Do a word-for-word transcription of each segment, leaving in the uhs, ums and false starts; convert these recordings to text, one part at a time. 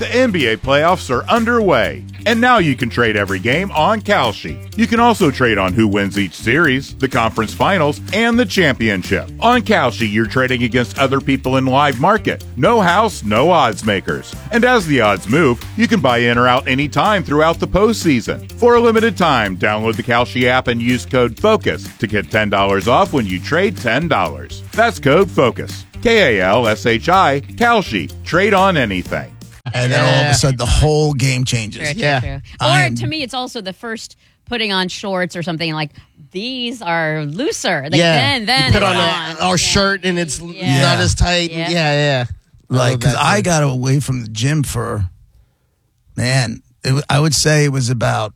The N B A playoffs are underway, and now you can trade every game on Kalshi. You can also trade on who wins each series, the conference finals, and the championship. On Kalshi, you're trading against other people in live market. No house, no odds makers. And as the odds move, you can buy in or out anytime throughout the postseason. For a limited time, download the Kalshi app and use code FOCUS to get ten dollars off when you trade ten dollars. That's code FOCUS. K A L S H I, Kalshi. Trade on anything. And then all of a sudden, the whole game changes. True, true, yeah. true. Or I'm, to me, it's also the first putting on shorts or something like these are looser. Like yeah. Then, then you put on, on. A, our yeah. shirt and it's Yeah. not as tight. Yeah, yeah. yeah. Like, because I got away from the gym for, man, it, I would say it was about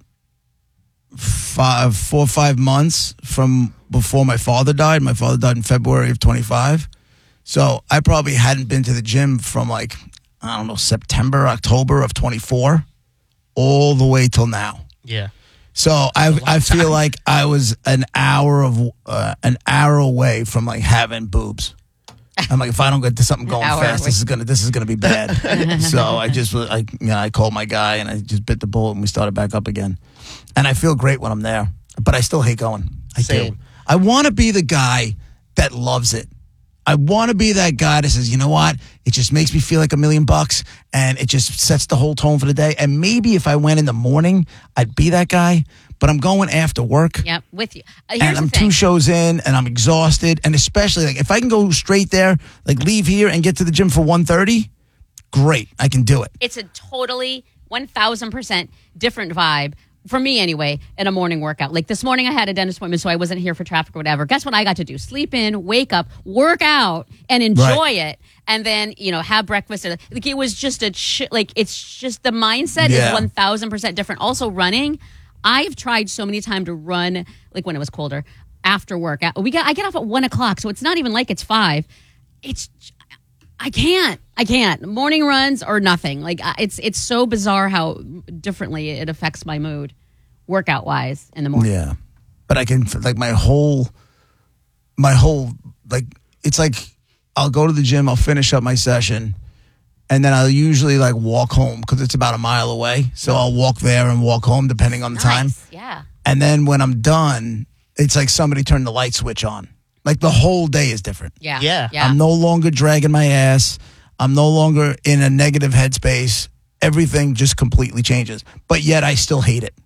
five, four or five months from before my father died. My father died in February of twenty-five. So I probably hadn't been to the gym from like, I don't know, September, October of twenty-four, all the way till now. Yeah. So I I feel like I was an hour of uh, an hour away from like having boobs. I'm like, if I don't get to something going fast, this is gonna this is gonna be bad. So I just I you know I called my guy and I just bit the bullet and we started back up again. And I feel great when I'm there, but I still hate going. I Same. do. I want to be the guy that loves it. I want to be that guy that says, you know what? It just makes me feel like a million bucks and it just sets the whole tone for the day. And maybe if I went in the morning, I'd be that guy, but I'm going after work. Yep, with you. Uh, here's And I'm the thing. two shows in and I'm exhausted. And especially like if I can go straight there, like leave here and get to the gym for one thirty, great. I can do it. It's a totally one thousand percent different vibe. For me, anyway, in a morning workout. Like this morning, I had a dentist appointment, so I wasn't here for traffic or whatever. Guess what I got to do? Sleep in, wake up, work out, and enjoy Right. it. And then, you know, have breakfast. Like it was just a, ch- like, it's just the mindset Yeah. is one thousand percent different. Also, running. I've tried so many times to run, like when it was colder, after work. We got, I get off at one o'clock, so it's not even like it's five. It's, I can't. I can't. Morning runs or nothing. Like I- it's it's so bizarre how differently it affects my mood, workout wise, in the morning. Yeah. But I can, like, my whole, my whole, like, it's like I'll go to the gym, I'll finish up my session, and then I'll usually, like, walk home because it's about a mile away. So I'll walk there and walk home depending on the time. Nice. Yeah. And then when I'm done, it's like somebody turned the light switch on. Like, the whole day is different. Yeah. Yeah. Yeah. I'm no longer dragging my ass. I'm no longer in a negative headspace. Everything just completely changes. But yet I still hate it.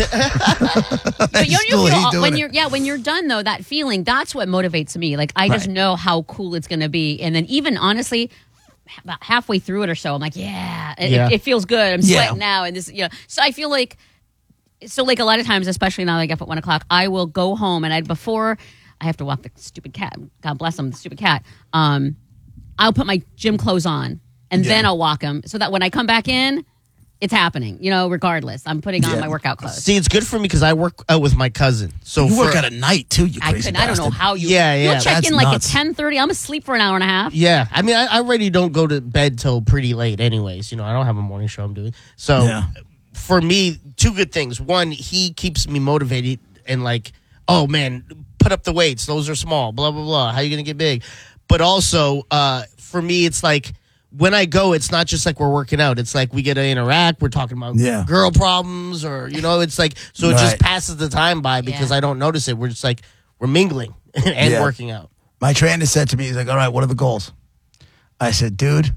But you, still you hate feel doing when it. you're yeah when you're done though, that feeling, that's what motivates me. Like I just Right. know how cool it's going to be, and then even honestly, about halfway through it or so, I'm like, yeah, it, Yeah. it, it feels good. I'm Yeah. sweating now, and this, you know. So I feel like, so like a lot of times, especially now that I get up at one o'clock, I will go home and I before I have to walk the stupid cat. God bless him, the stupid cat. Um, I'll put my gym clothes on and Yeah. then I'll walk him so that when I come back in, it's happening. You know, regardless, I'm putting on Yeah. my workout clothes. See, it's good for me because I work out with my cousin. So You work for- at a night, too, you I crazy couldn't. I don't know bastard. how you. Yeah, yeah, You'll check that's in like nuts. at ten thirty. I'm asleep for an hour and a half. Yeah, I mean, I, I already don't go to bed till pretty late, anyways. You know, I don't have a morning show I'm doing. So, Yeah. for me, two good things. One, he keeps me motivated and like, oh man, put up the weights; those are small. Blah blah blah. How you gonna get big? But also, uh, for me, it's like when I go, it's not just like we're working out. It's like we get to interact. We're talking about Yeah. girl problems, or you know, it's like so it just Right. passes the time by because Yeah. I don't notice it. We're just like we're mingling and Yeah. working out. My trainer said to me, he's like, all right, what are the goals? I said, dude,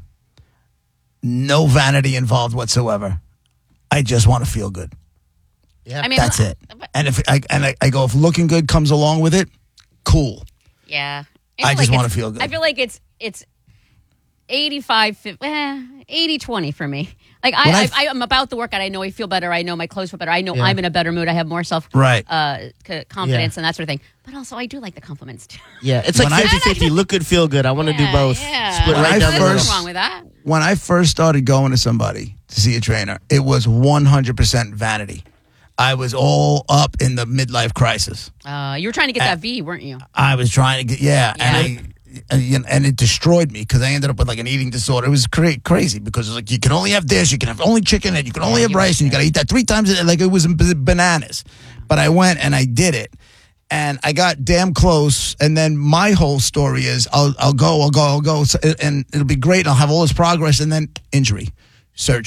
no vanity involved whatsoever. I just want to feel good. Yeah, I mean, That's it. but- And if I and I, I go, if looking good comes along with it, cool. Yeah. I feel just wanna it's- feel good. I feel like it's it's eighty-five, fifty, eh, eighty twenty for me. Like When I I, f- I, I'm about the workout. I know I feel better. I know my clothes feel better. I know Yeah. I'm in a better mood. I have more self Right. uh, c- confidence and that sort of thing. But also, I do like the compliments too. Yeah, it's like When I- fifty-fifty. Look good, feel good. I want to do Yeah, both. Yeah. Split When right I down the There's middle. first- nothing wrong with that. When I first started going to somebody to see a trainer, it was one hundred percent vanity. I was all up in the midlife crisis. Uh, you were trying to get that V, weren't you? I was trying to get, yeah, and I, and, you know, and it destroyed me because I ended up with like an eating disorder. It was cra- crazy because it was like you can only have this, you can have only chicken, and you can only have you rice, and you got to eat that three times. a day. Like it was b- bananas. But I went and I did it, and I got damn close. And then my whole story is I'll I'll go, I'll go, I'll go, so, and it'll be great. And I'll have all this progress, and then injury, surgery.